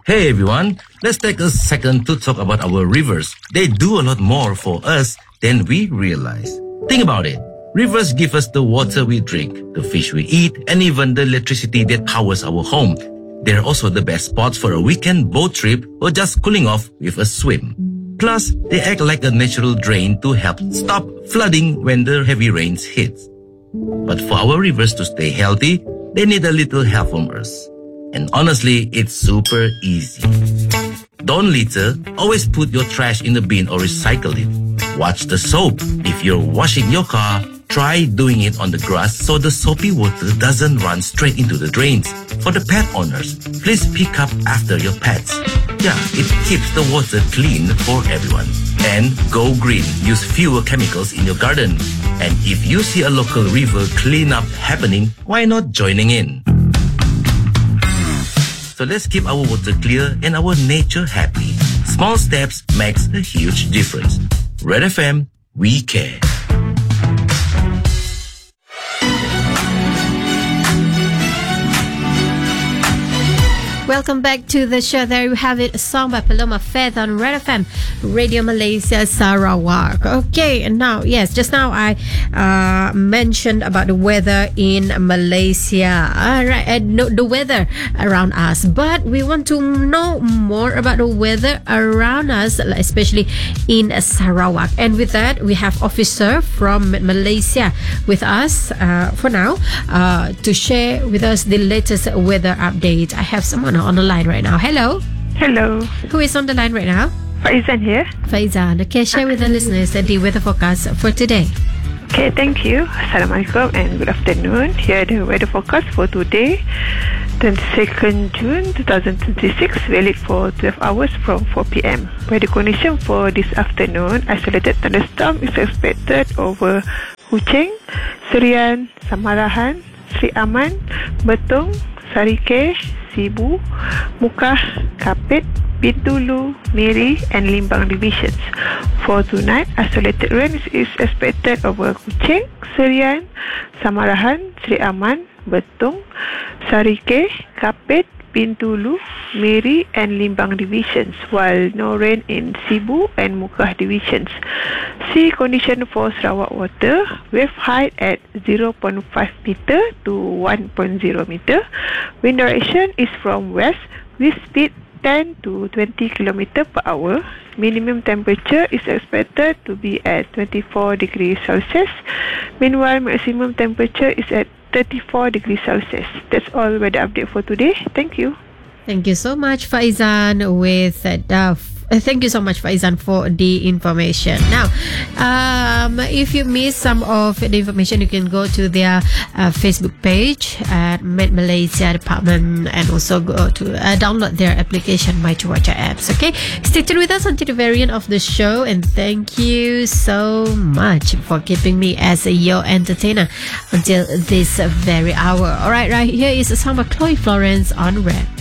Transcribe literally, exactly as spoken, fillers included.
Hey everyone, let's take a second to talk about our rivers. They do a lot more for us than we realize. Think about it. Rivers give us the water we drink, the fish we eat, and even the electricity that powers our home. They're also the best spots for a weekend boat trip or just cooling off with a swim. Plus, they act like a natural drain to help stop flooding when the heavy rains hit. But for our rivers to stay healthy, they need a little help from us. And honestly, it's super easy. Don't litter. Always put your trash in the bin or recycle it. Watch the soap. If you're washing your car, try doing it on the grass so the soapy water doesn't run straight into the drains. For the pet owners, please pick up after your pets. Yeah, it keeps the water clean for everyone. And go green. Use fewer chemicals in your garden. And if you see a local river cleanup happening, why not joining in? So let's keep our water clear and our nature happy. Small steps makes a huge difference. Red F M, we care. Welcome back to the show. There you have it, a song by Paloma Faith on Red F M, Radio Malaysia Sarawak. Okay, and now, yes, just now I uh, mentioned about the weather in Malaysia. All right, and no, the weather around us. But we want to know more about the weather around us, especially in Sarawak. And with that, we have officer from Malaysia with us uh, for now uh, to share with us the latest weather update. I have someone on the line right now. Hello. Hello. Who is on the line right now? Faizan here. Faizan. Okay, share with the listeners the weather forecast for today. Okay, thank you. Assalamualaikum and good afternoon. Here are the weather forecast for today, twenty-second June twenty twenty-six, valid for twelve hours from four p.m. Weather condition for this afternoon, isolated thunderstorm is expected over Kuching, Serian, Samarahan, Sri Aman, Betong, Sarike, Sibu, Mukah, Kapit, Bintulu, Miri and Limbang divisions. For tonight, isolated rain is expected over Kuching, Serian, Samarahan, Sri Aman, Betong, Sarike, Kapit, Bintulu, Miri and Limbang divisions, while no rain in Sibu and Mukah divisions. Sea condition for Sarawak water, wave height at zero point five meter to one point zero meter. Wind direction is from west with speed ten to twenty kilometers per hour. Minimum temperature is expected to be at twenty-four degrees Celsius. Meanwhile, maximum temperature is at thirty-four degrees Celsius. That's all weather update for today. Thank you. Thank you so much, Faizan, with that. Uh, Uh, thank you so much, Faizan, for the information. Now, um, if you missed some of the information, you can go to their uh, Facebook page at Met Malaysia Department and also go to uh, download their application, My Cuaca apps. Okay, stay tuned with us until the very end of the show, and thank you so much for keeping me as your entertainer until this very hour. All right, right here is a song by Chloe Florence on Red.